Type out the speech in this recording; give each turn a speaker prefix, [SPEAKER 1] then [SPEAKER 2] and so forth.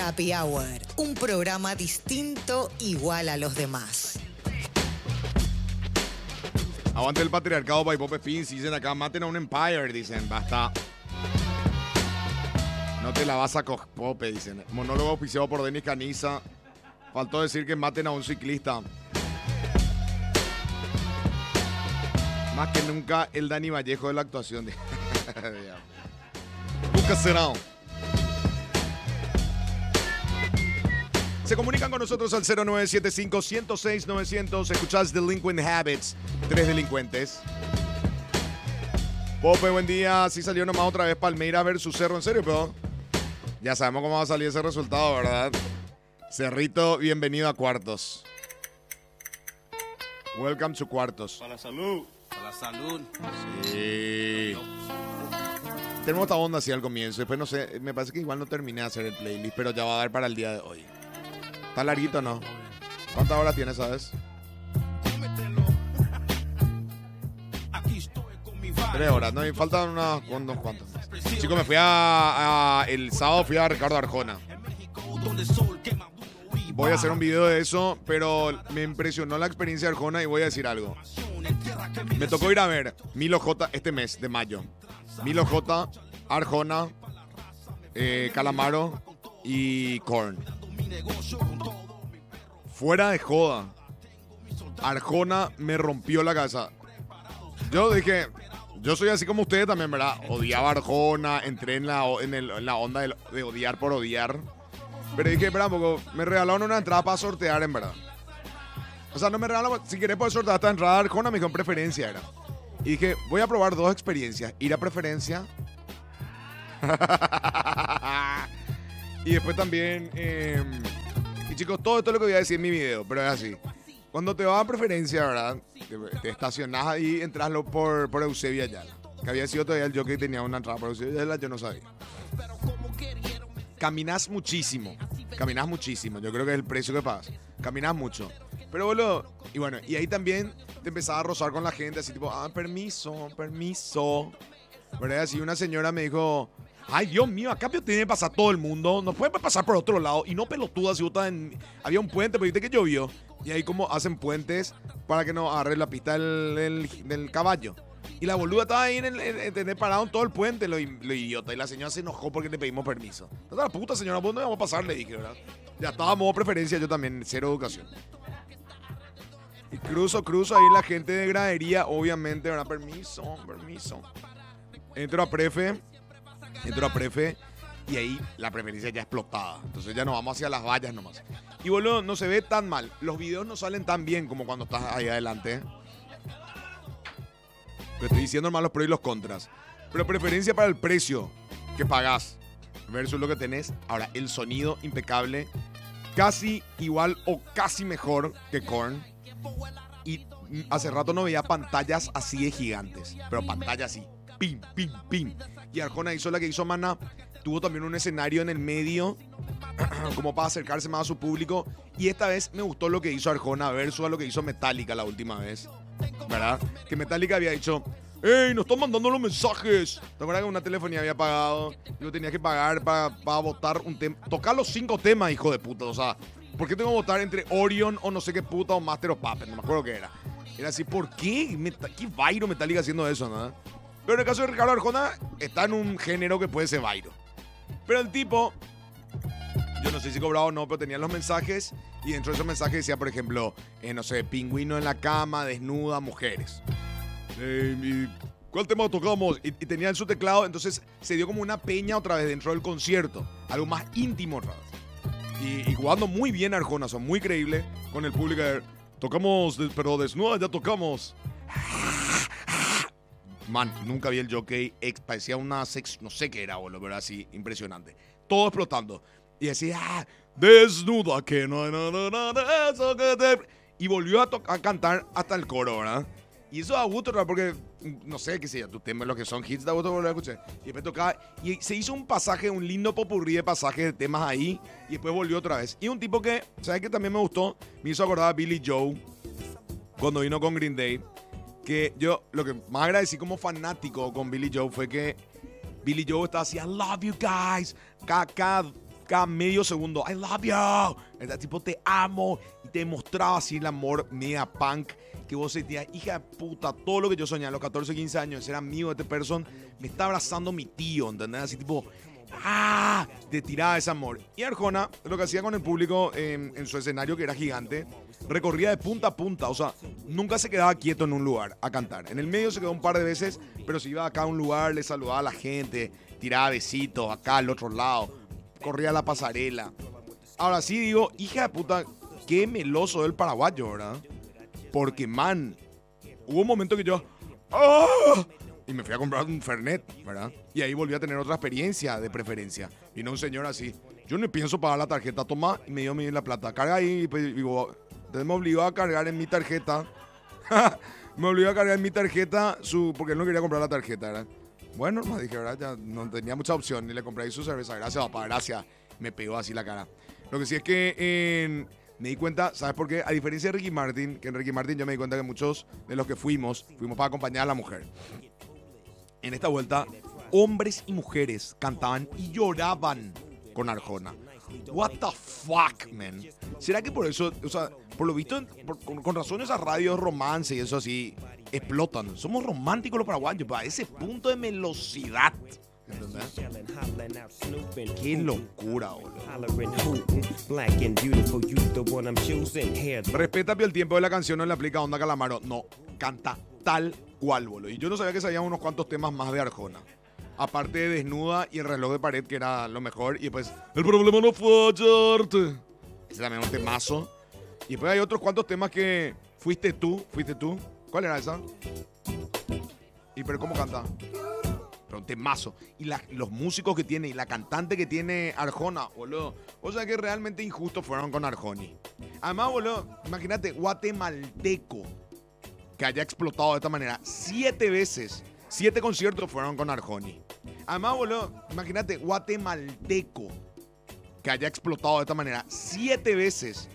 [SPEAKER 1] Happy Hour, un programa distinto, igual a los demás.
[SPEAKER 2] Aguante el patriarcado, by Pope Spins. Dicen acá, maten a un Empire, dicen. Basta. No te la vas a coger, Pope, dicen. Monólogo auspiciado por Denis Caniza. Faltó decir que maten a un ciclista. Más que nunca el Dani Vallejo de la actuación. Nunca será. Se comunican con nosotros al 0975-106-900. Escuchás Delinquent Habits. 3 delincuentes. Pope, buen día. Sí salió nomás otra vez Palmeiras versus Cerro. ¿En serio, pero? Ya sabemos cómo va a salir ese resultado, ¿verdad? Cerrito, bienvenido a cuartos. Welcome to cuartos.
[SPEAKER 3] Para la salud. Para la salud.
[SPEAKER 2] Sí. Tenemos esta onda así al comienzo. Después no sé, me parece que igual no terminé de hacer el playlist, pero ya va a dar para el día de hoy. ¿Está larguito o no? ¿Cuántas horas tienes, sabes? 3 horas, ¿no? Y faltan unos cuantos más. Chicos, me fui el sábado fui a Ricardo Arjona. Voy a hacer un video de eso, pero me impresionó la experiencia de Arjona y voy a decir algo. Me tocó ir a ver Milo J este mes de mayo. Milo J, Arjona, Calamaro y Korn. Fuera de joda, Arjona me rompió la cabeza. Yo dije, yo soy así como ustedes también, ¿verdad? Odiaba a Arjona, entré en la onda de odiar por odiar. Pero dije, espera un poco, me regalaron una entrada para sortear, en verdad. O sea, no me regalaron, si querés poder sortear esta entrada, Arjona me dijo en preferencia era. Y dije, voy a probar 2 experiencias, ir a preferencia. Y después también, y chicos, todo esto es lo que voy a decir en mi video, pero es así. Cuando te vas a preferencia, ¿verdad? Te estacionás ahí y entras por Eusebio Ayala. Que había sido todavía el jockey que tenía una entrada por Eusebio Ayala, yo no sabía. Caminás muchísimo. Yo creo que es el precio que pagas. Caminás mucho. Pero boludo, y bueno, y ahí también te empezaba a rozar con la gente, así tipo, permiso. ¿Verdad? Así una señora me dijo, ay, Dios mío, acá tiene que pasar todo el mundo, no puede pasar por otro lado. Y no pelotuda, si vos estás había un puente, pero viste que llovió. Y ahí como hacen puentes para que no agarre la pista del caballo. Y la boluda estaba ahí parado en todo el puente, lo idiota. Y la señora se enojó porque le pedimos permiso. La puta señora, vos no íbamos a pasar, le dije, ¿verdad? Ya estaba a modo preferencia, yo también, 0 educación. Y cruzo ahí la gente de gradería, obviamente, ¿verdad? Permiso. Entro a prefe y ahí la preferencia ya explotada. Entonces ya nos vamos hacia las vallas nomás. Y boludo, no se ve tan mal. Los videos no salen tan bien como cuando estás ahí adelante. Pero estoy diciendo nomás los pros y los contras. Pero preferencia para el precio que pagás versus lo que tenés. Ahora, el sonido impecable. Casi igual o casi mejor que Korn. Y hace rato no veía pantallas así de gigantes. Pero pantallas así. Pim. Y Arjona hizo la que hizo Maná. Tuvo también un escenario en el medio como para acercarse más a su público. Y esta vez me gustó lo que hizo Arjona versus a lo que hizo Metallica la última vez, ¿verdad? Que Metallica había dicho, ¡ey, nos están mandando los mensajes! ¿Te acuerdas que una telefonía había pagado? Yo tenía que pagar para votar un tema. Tocar los 5 temas, hijo de puta. O sea, ¿por qué tengo que votar entre Orion o no sé qué puta o Master of Puppets? No me acuerdo qué era. Era así, ¿por qué? ¿Qué vairo Metallica haciendo eso, no? Pero en el caso de Ricardo Arjona, está en un género que puede ser vairo. Pero el tipo, yo no sé si cobraba o no, pero tenía los mensajes y dentro de esos mensajes decía, por ejemplo, no sé, pingüino en la cama, desnuda, mujeres. ¿Cuál tema tocamos? Y tenía en su teclado, entonces se dio como una peña otra vez dentro del concierto, algo más íntimo otra vez. Y jugando muy bien Arjona, son muy creíbles con el público. Tocamos, pero desnuda ya tocamos. Man, nunca vi el jockey, parecía una sex, no sé qué era, boludo, pero así, impresionante. Todo explotando. Y decía, desnuda, que no, eso que te... Y volvió a cantar hasta el coro, ¿verdad? Y eso da gusto, ¿verdad? Porque, no sé, qué sé yo, tus temas, los que son hits, da gusto volver a escuchar. Y después tocaba, y se hizo un pasaje, un lindo popurrí de pasajes de temas ahí, y después volvió otra vez. Y un tipo que, ¿sabes qué? También me gustó, me hizo acordar a Billy Joe, cuando vino con Green Day. Que yo, lo que más agradecí como fanático con Billy Joe fue que Billy Joe estaba así, I love you guys. Cada cada medio segundo, I love you, ¿verdad? Tipo, te amo, y te demostraba así el amor media punk, que vos sentías, hija de puta, todo lo que yo soñaba a los 14, 15 años, ser amigo de este person, me está abrazando mi tío, ¿entendés? Así tipo, te tiraba ese amor. Y Arjona, lo que hacía con el público en su escenario, que era gigante, recorría de punta a punta, o sea, nunca se quedaba quieto en un lugar a cantar. En el medio se quedó un par de veces, pero se iba acá a un lugar, le saludaba a la gente, tiraba besitos acá al otro lado, corría la pasarela. Ahora sí digo, hija de puta, qué meloso del paraguayo, ¿verdad? Porque, man, hubo un momento que yo... Y me fui a comprar un Fernet, ¿verdad? Y ahí volví a tener otra experiencia de preferencia. Vino un señor así. Yo no pienso pagar la tarjeta, toma, y me dio la plata. Carga ahí, y pues, digo, entonces me obligó a cargar en mi tarjeta. Me obligó a cargar en mi tarjeta porque él no quería comprar la tarjeta, ¿verdad? Bueno, me dije, ¿verdad? Ya no tenía mucha opción. Y le compré ahí su cerveza. Gracias, papá, gracias. Me pegó así la cara. Lo que sí es que me di cuenta, ¿sabes por qué? A diferencia de Ricky Martin, que en Ricky Martin yo me di cuenta que muchos de los que fuimos para acompañar a la mujer. En esta vuelta, hombres y mujeres cantaban y lloraban con Arjona. What the fuck, man. ¿Será que por eso, o sea, por lo visto, con razón esas radios romance y eso así explotan? Somos románticos los paraguayos, a ese punto de melosidad. ¿Entendés? Qué locura, boludo. Respeta el tiempo de la canción, no le aplica Onda Calamaro. No, canta tal cual, boludo. Y yo no sabía que sabían unos cuantos temas más de Arjona. Aparte de Desnuda y El reloj de pared, que era lo mejor. Y después, El problema no fue hallarte. Ese también es un temazo. Y después hay otros cuantos temas que... Fuiste tú. ¿Cuál era esa? ¿Y pero cómo canta? Pero un temazo. Y los músicos que tiene y la cantante que tiene Arjona, boludo. O sea que realmente injustos fueron con Arjoni. Además, boludo, imagínate, guatemalteco que haya explotado de esta manera 7 veces. 7 conciertos fueron con Arjoni. Además, boludo, imagínate, guatemalteco que haya explotado de esta manera 7 veces.